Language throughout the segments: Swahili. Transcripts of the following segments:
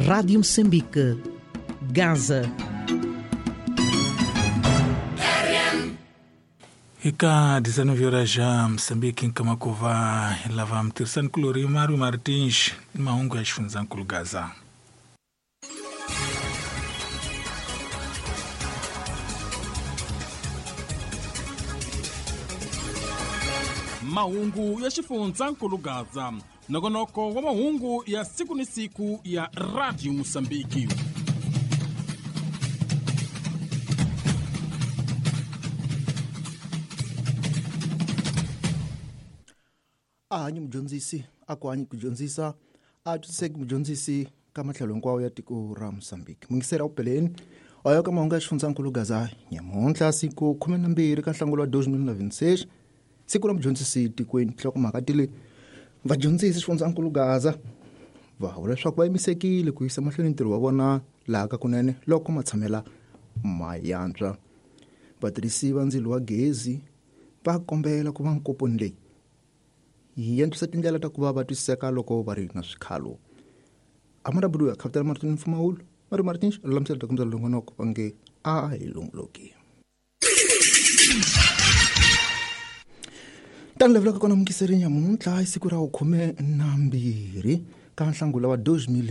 Rádio Moçambique, Gaza. Ika 19 horas já Moçambique em Kamakova lava mtirsan kulori Mário Martins maungo yashifunza nkulu Gaza. Mahungu ya xifunza nkulu Gaza nokonoko wa mahungu ya siku ni siku ya Radio Moçambique. Anyi mudyondzisi akwanyi kudyondzisa atuseki mudyondzisi ka matlhelo hinkwawo ya tiko ra Moçambique. Mungisera upeleni oyo ka mahungu ya xifundzakulu Gaza nyamuntlha siku 12 ka Nhlangula wa 2026 siku ra mudyondzisi tikweni. Nhlokomhaka tile vadyondzisi xifundzakulu Gaza va vula leswaku va yimisekile ku yisa mahlweni ntirho wa vona laha ka kunene loko ma tshamela mayantswa. Vatirhisi va ndzilo wa gezi va kombela ku va nkoponi leyi yi endlisa tindlela ta ku va twisiseka loko va ri na swikhalu. Amara budu ya Kapitani Martin Mfumahulu Mari Martins lamsela ta kumzala longonoko vange a hi lungloki tan levela ka kona mukiseri nyamuntlha siku ra 12 ka Nhlangula wa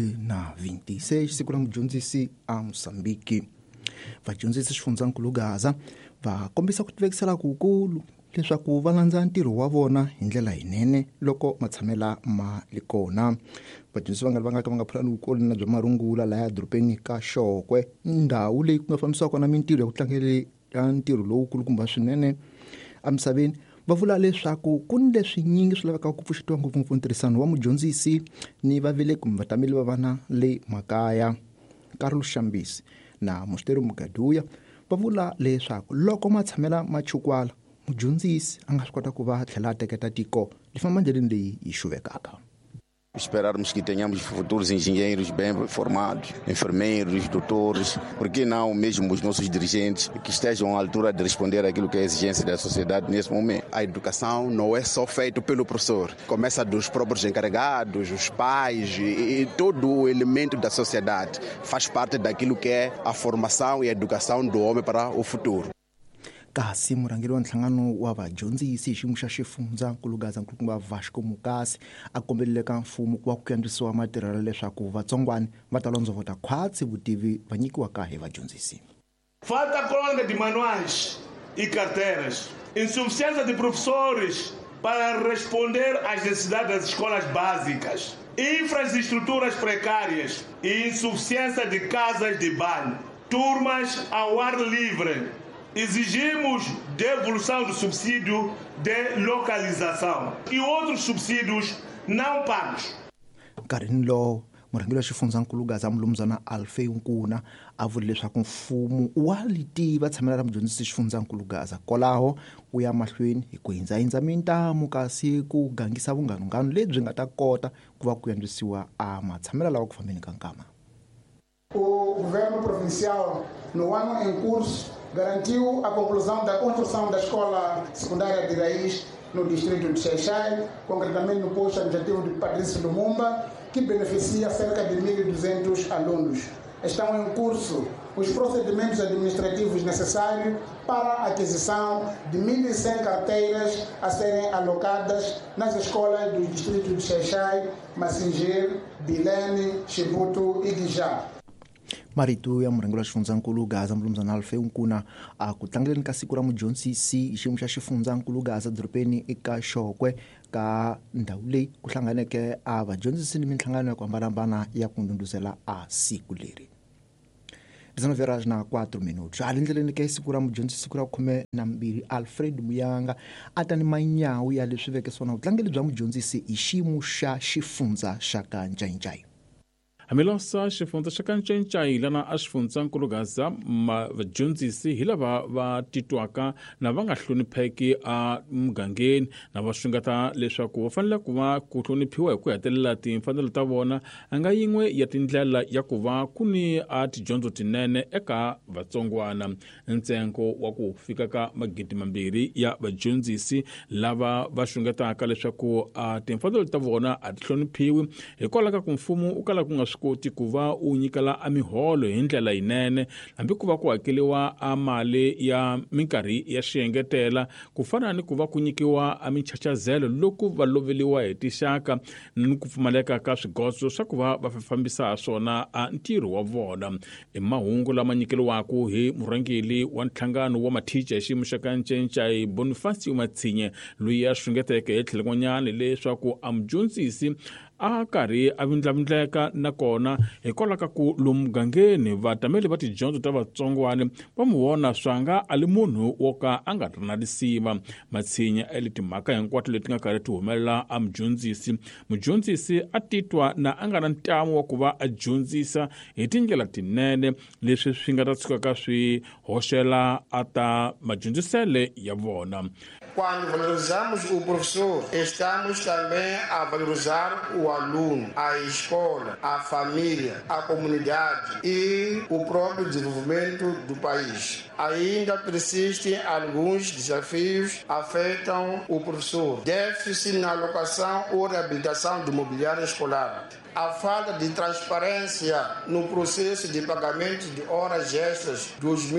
2026 siku ra mudyondzisi a Moçambique. Vadyondzisi xifundzakulu Gaza va kombisa ku tivekisela kukulu leswaku va landza ntirho wa vona hi ndlela yinene loko matshamela ma li kona. Vadyondzisi va nga phulani vukulu na bya marungula laha dorobeni ka Xokwe, ndhawu leyi ku nga fambisiwaka na mintirho ya ku tlangela ntirho lowukulu kumba swinene emisaveni. Va vula leswaku ku ni leswi nyingi swi laveka ku pfuxetiwa ngopfungopfu ntirhisano wa mudyondzisi ni vaveleki kumbe vatameli va vana le makaya. Carlos Shambisi na Musteri Mugaduya va vula leswaku loko ma tshamela machukwala mudyondzisi a nga swi kota ku va tlhela a teketa tiko li famba ndleleni leyi yi xuvekaka. Esperarmos que tenhamos futuros engenheiros bem formados, enfermeiros, doutores, por que não mesmo os nossos dirigentes que estejam à altura de responder àquilo que é a exigência da sociedade nesse momento. A educação não é só feita pelo professor, começa dos próprios encarregados, os pais e todo o elemento da sociedade. Faz parte daquilo que é a formação e a educação do homem para o futuro. Kasi murangeri wa nhlangano wa vadyondzisi hi xiyimo xa xifundzakulu Gaza nkulukumba Vasco Mukasi a kombelele ka mfumo ku va ku endlisiwa matirhelo leswaku vatsongwana va ta londzovota khwatsi vutivi va nyikiwaka hi vadyondzisi. Falta crônica de manuais e carteiras, insuficiência de professores para responder às necessidades das escolas básicas, infraestruturas precárias e insuficiência de casas de banho, turmas ao ar livre. Exigimos devolução do subsídio de localização e outros subsídios não pagos. Nkarhini lowu murhangeri wa xifundzakulu Gaza Mulumzana Alfei Nkuna a vule leswaku mfumo wa litiva tshamela ra mudyondzisi xifundzakulu Gaza kwalaho u ya mahlweni hi ku hindzahindza mintamu kasi ku gangisa vunganunganu lebyi nga ta kota ku va ku endlisiwa a matshamela lawa ku fambeni ka nkama. O governo provincial no ano em curso garantiu a conclusão da construção da escola secundária de raiz no distrito de Xai-Xai, concretamente no posto administrativo de Patrício Lumumba, que beneficia cerca de 1.200 alunos. Estão em curso os procedimentos administrativos necessários para a aquisição de 1.100 carteiras a serem alocadas nas escolas do distrito de Xai-Xai, Massingeiro, Bilene, Chibuto e Guijá. Marito ya murhangeri wa xifundzakulu Gaza Mulumzana Alfei Nkuna a ku tlangeleni ka siku ra mudyondzisi hi xiyimo xa xifundzakulu Gaza dorobeni eka Xokwe ka ndhawu leyi ku hlanganeke a vadyondzisi ni minhlangano ya ku hambanahambana ya ku nduduzela a siku leri. 19:04 minutos hali ndleleni ka siku ra mudyondzisi siku ra 12 Alfred Muyanga a ta ni manyawu ya leswi veke swona vutlangeli bya mudyondzisi hi xiyimo xa xifundza xa ka Ncaincayi. Hamilosa xifundza xa ka Ncaincayi lana a xifundzakulu Gaza vadyondzisi hi lava va titwaka na va nga hlonipheki a mugangeni na va swingata leswaku va fanele ku va ku hloniphiwa hi ku hetelela timfanelo ta vona a nga yin'we ya tindlela ya ku va ku ni a tidyondzo tinene eka vatsongwana. Ntsengo wa ku fika ka 2,000 ya vadyondzisi lava va swingataka leswaku a timfanelo ta vona a ti hloniphiwi hikwalaho ka ku mfumo u kala ku nga swi koti ku va u nyikela a miholo hi ndlela yinene hambi ku va ku hakeliwa a mali ya minkarhi ya xiyengetela ku fana ni ku va ku nyikiwa a minchachazelo loko va loveliwa hi tixaka ni ku pfumaleka ka swigodzo swa ku va fambisa swona a ntirho wa vona. I mahungu lama nyikeliwaku hi murhangeli wa nhlangano wa mathicha hi xiyimo xa ka Nchenca Bonifacio Matsinye loyi a xungeteke hi tlhelengonyana leswaku a mudyondzisi a karhi a vindlavindleka nakona hikwalaho ka ku lomu mugangeni vatameli va tidyondzo ta vatsongwana va mu vona swanga a li munhu wo ka a nga ri na risiva. Matsinye a li timhaka hinkwato leti nga karhi ti humelela a mudyondzisi a titwa na a nga na ntamu wa ku va a dyondzisa hi tindlela tinene leswi swi nga ta tshukaka swi hoxela a ta madyondzisele ya vona. Quando valorizamos o professor, estamos também a valorizar o aluno, a escola, a família, a comunidade e o próprio desenvolvimento do país. Ainda persistem alguns desafios que afetam o professor. Déficit na alocação ou reabilitação do mobiliário escolar. A falta de transparência no processo de pagamento de horas extras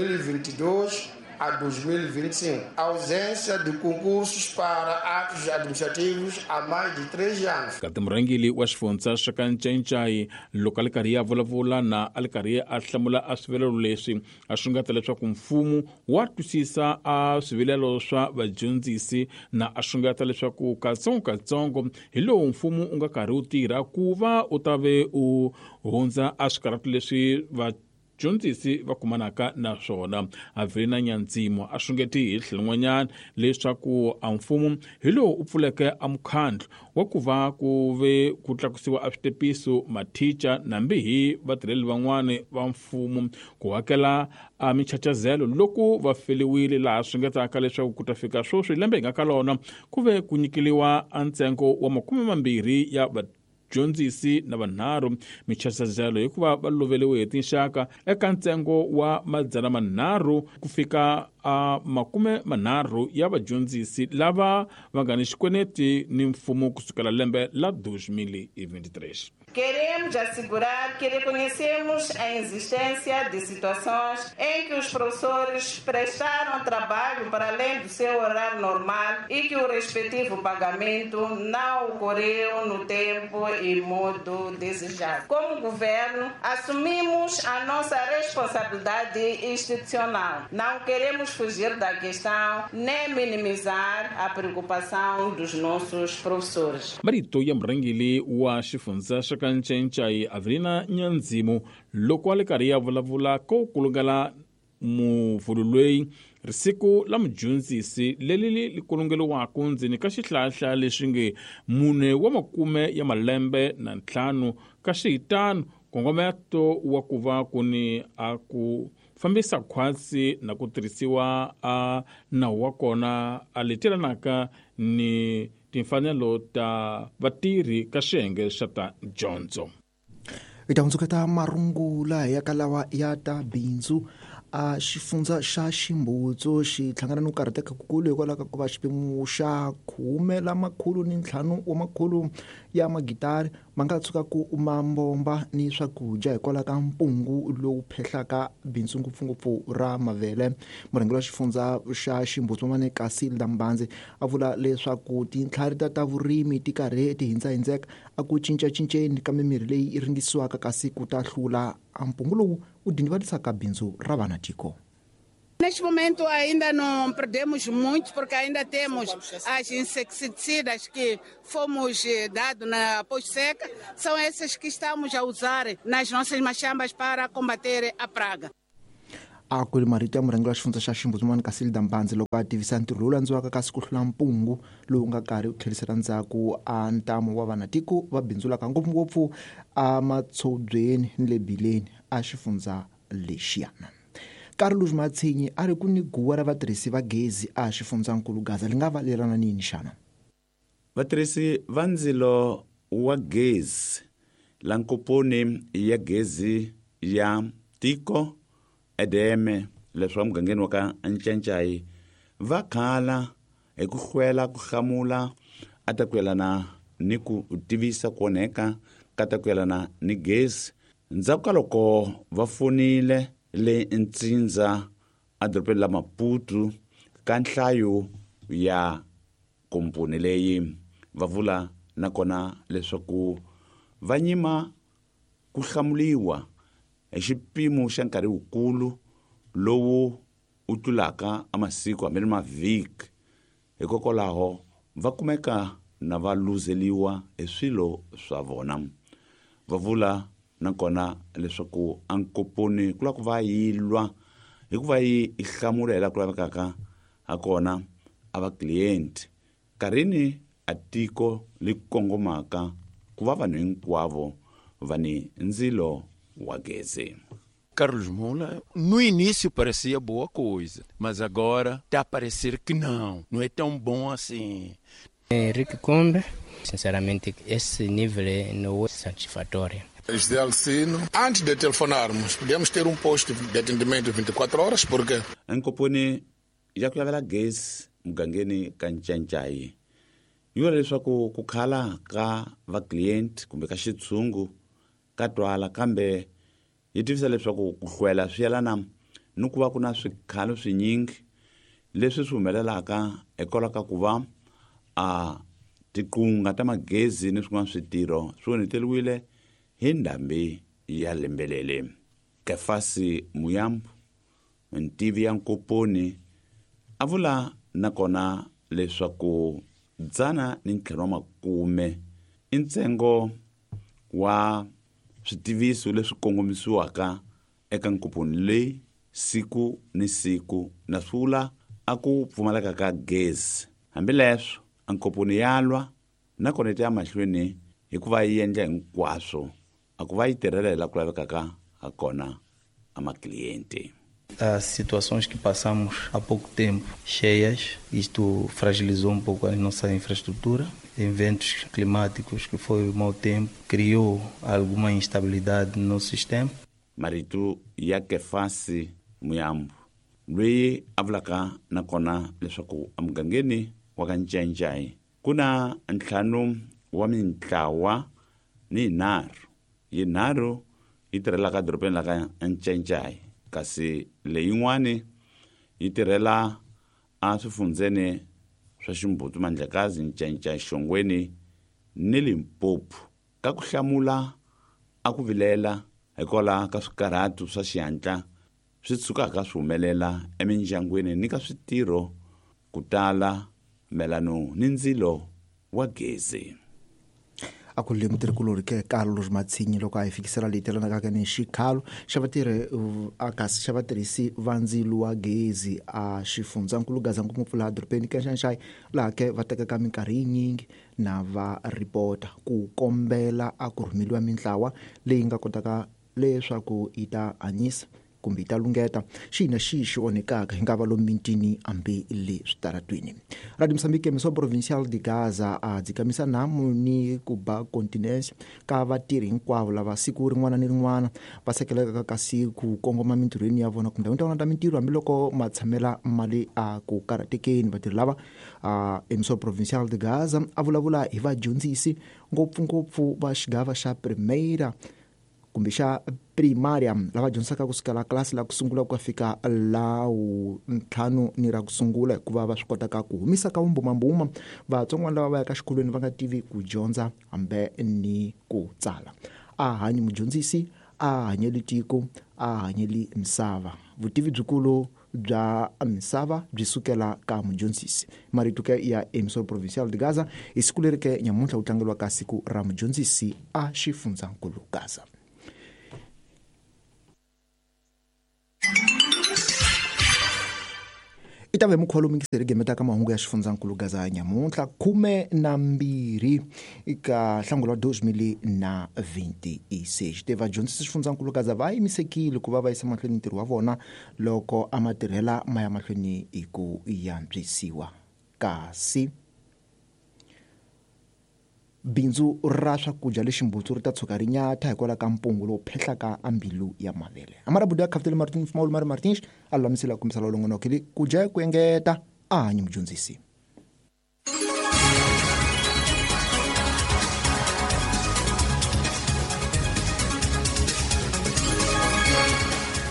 2022 a 2025. A ausência de concursos para atos administrativos há mais de 3 anos. Kati murhangeli wa xifundza xa ka Nchenca loko a li karhi a vulavula na a li karhi a hlamula a swivilelo leswi a xungata leswaku mfumo wa twisisa a swivilelo swa vadyondzisi na a xungata leswaku katsongo hi lowu mfumo u nga karhi u tirha ku va u ta ve u hundza a swikarhato leswi vadyondzisi va kumanaka na swona. Avelina Nyandzimo a xungeti hi tlhelengonyana leswaku a mfumo hi lowu u pfuleke a mukhandlo wa ku va ku ve ku tlakusiwa a switepiso mathicha nambi hi vatirheli van'wana va mfumo ku hakela a minchachazelo loko va feliwile laha swi ngetaka leswaku ku ta fika swoswi lembe hi nga ka lona ku ve ku nyikeliwa a ntsengo wa 20 ya vadyondzisi na vanharhu minchachazelo hikuva va loveliwe hi tinxaka eka ntsengo wa 300 ku fika a 30 ya vadyondzisi lava va nga ni xikweneti ni mfumo kusukela lembe la 2023. Queremos assegurar que reconhecemos a existência de situações em que os professores prestaram trabalho para além do seu horário normal e que o respectivo pagamento não ocorreu no tempo e modo desejado. Como governo, assumimos a nossa responsabilidade institucional. Não queremos fugir da questão nem minimizar a preocupação dos nossos professores. Marito ya murhangeli wa xifundza xa ka Nchenca Avelina Nyandzimo loko a li karhi ya vulavula ko kulungela muvululweyi risiku la mudyondzisi leli li kulungeliwaku ndzeni ka xihlahla lexi nge mune wa 45 ka xihitano kongometo wa ku va ku ni a ku fambisa khwatsi na ku tirhisiwa a nawu wa kona a letelanaka ni timfanelo ta vatirhi ka xiyenge xa ta dyondzo. Hi ta hundzuka ta marungula ya ka lawa ya ta bindzu a xifundza xa Ximbutsu xi tlhangana no karhateka kukulu hikwalaho ka ku va xiphemu xa 15 ya magitari ma nga tshuka ku mambomba ni swakudya hikwalaho ka mpungu lowu phehlaka bindzu ngopfungopfu ra mavele. Murhangeri wa xifundza xa Ximbutsu Mamane Kasilda Mbanzi a vula leswaku tintlhari ta vurimi ti karhi ti hindzahindzeka a ku cincacinceni ka mimirhi leyi ringisiwaka kasi ku ta hlula a mpungu lowu u dindivatisaka bindzu ra vanatiko. Neste momento ainda não perdemos muito porque ainda temos as inseticidas que fomos dados na pós-seca, são essas que estamos a usar nas nossas machambas para combater a praga. A ku ri marito ya murhangeri wa xifundza xa Ximbutsu Mamane Kasilda Mbanzi loko a tivisa ntirho lowu landziwaka kasi ku hlula mpungu lowu nga karhi u tlherisela ndzhaku a ntamu wa vanatiko va bindzulaka ngopfungopfu a matshobweni ni le bileni a xifundza lexiyana. Carlos Matsinyi a ri ku ni guwa ra vatirhisi va gezi a xifundzankulu Gaza li nga valelana nini xana? Vatirhisi va ndzilo wa gezi la nkoponi ya gezi ya tiko edeme leswi va mugangeni wa ka Nchenca va khala hi ku hlwela ku hlamula a ta ku yelana ni ku tivisa ku onheka kata ku yelana ni gezi ndzhaku ka loko va fonile le ntsindza adorobeni la Maputo ka nhlayo ya komponi leyi va vula nakona leswaku va nyima ku hlamuliwa hi xipimo xa nkarhi wukulu lowu u tlulaka amasiku hambi mavhiki hikokwalaho va kumeka na va luzeliwa hi swilo swa vona. Va vula nakona leswaku ankoponi ku la ku va yilwa hikuva yi hlamulela ku lavekaka hakona ava client karini atiko li kongomaka ku va vanhu hinkwavo va ni ndzilo wa gezi. Carlos Moura, no início parecia boa coisa, mas agora está a parecer que não é tão bom assim. Henrique Kombe, sinceramente, esse nível não é satisfatório. José Alcino, antes de telefonarmos, podíamos ter posto de atendimento 24 horas, porque... Ankoponi, ya ku lavela gezi mugangeni ka Ncancayi. Yo leswaku ku khala ka va client kumbe ka xitshungu ka twala kambe yi tivisa leswaku ku hlwela swi yelana ni ku va ku na swikhalo swinyingi leswi swi humelelaka hikwalaho ka ku va tiqunga ta magezi ni swin'wana switirho swi onheteliwile hi ndhambi ya lembelele. Kefasi Muyambu, ntivi ya Nkoponi, a vula nakona leswaku 110 i ntsengo wa switiviso leswi kongomisiwaka eka Nkoponi leyi siku ni siku na swivula a ku pfumaleka ka gezi. Hambileswo Nkoponi yalwa nakona ya mahlweni hikuva yi endla hinkwaswo a ku va yi tirhelela ku lavekaka hakona amakliente. As situações que passamos há pouco tempo cheias, isto fragilizou pouco a nossa infraestrutura. Eventos climáticos que foi o mau tempo criou alguma instabilidade no nosso sistema. Maritu ya Kefasi Muyambu loyi a vulaka nakona leswaku amugangeni wa ka Ncancayi kuna ntlhanu wa mintlawa ni yinharhu yi tirhelaka dorobeni la ka Ncancayi kasi leyin'wani yi tirhela a swifundzeni swa Ximbutsu, Mandlakazi, Ncancayi, Xongweni ni Limpopo. Ka ku hlamula a ku vilela hikwalaho ka swikarhatu swa xihatla swi tshukaka swi humelela emindyangwini ni ka switirho ku tala melano ni ndzilo wa gezi. A ku le mutirhikulori ke Carlos Matsinyi loko a hi fikisela leyi telanaka ni xikhalo xa vatirhisi va ndzilo wa gezi a xifundzankulu Gazankulu laha dorobeni ka Ncancayi laha ke va tekaka minkarhi yinyingi na va ripota ku kombela a ku rhumeliwa mintlawa leyi nga kotaka leswaku yi ta hanyisa kumbe yi ta lungeta xina xi onhekaka hi nga va lomu mitini hambi le switaratwini. Radio Mozambique emiso provincial de Gaza a dzikamisa namu ni ku ba continence ka vatirhi hinkwavo lava siku rin'wana ni rin'wana va sekeleka ka siku kongoma mintirhweni ya vona kumbe ta mintirho hambiloko ma tshamela mali a ku karhatekeni. Vatirhi lava emiso provincial de Gaza a vulavula hi vadyondzisi ngopfungopfu va xigava xa primeira kumbe xa primaria lava dyondzisaka kusukela klasi la ku sungula ku fika lawu ntlhanu ni ra ku sungula hikuva va swi kotaka ku humisa ka vumbumabuma vatsongwana lava va ya ka xikolweni va nga tivi ku dyondza hambe ni ku tsala. A hanyi mudyondzisi, a hanyeli tiko, a hanyeli misava. Vutivi byikulu bya misava byi sukela ka mudyondzisi. Marito ke ya emisoro provincial de Gaza hi siku leri ke nyamuntlha ku tlangeliwa ka siku ra mudyondzisi a xifundzankulu Gaza. Itave mukholo mingiseri gemetaka mahungu ya xifundzankulu Gaza nyamuntlha 12 eka nhlangula wa 2026. Te vadyondzisi xifundzankulu Gaza va yimisekile ku va va yisa mahlweni ntirho wa vona loko a matirhela ma ya mahlweni hi ku yantswisiwa. Kasi bindzu ra swakudya le Ximbutsu ri ta tshuka ri nyatha hikwalaho ka mpungu lowu phehlaka ambilu ya mavele. Amarabudu ya Khafutile Martin Fumawulu Mari Martins a lulamisela ku misala longonokeli ku dya ku engeta a hanyi mudyondzisi.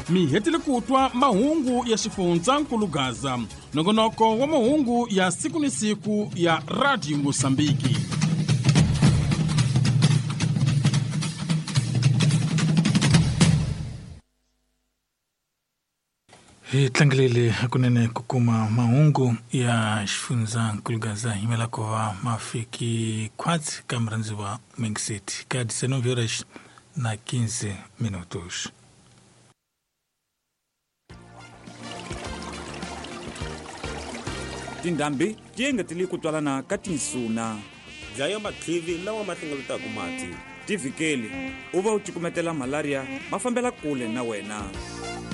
mi hetile kutwa mahungu ya xifundzankulu Gaza, nongonoko wa mahungu ya siku ni siku ya Radio Mosambiki. Hi tlangilile hakunene kukuma mahungu ya xifundzankulu Gaza imela kova mafiki kwatsi ka mranzi wa Mengseti ka 19h15 minutos. Tindhambi tiyengetile ku twalana ka tinsuna dlaya makhivi lawa ma hlengeletaka mati tivikeli u va u tikumetela malaria ma fambela kule na wena.